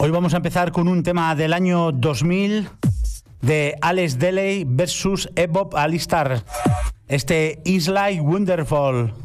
Hoy vamos a empezar con un tema del año 2000 de Alex Deley versus Ebop Alistar. Este Is Like Wonderful.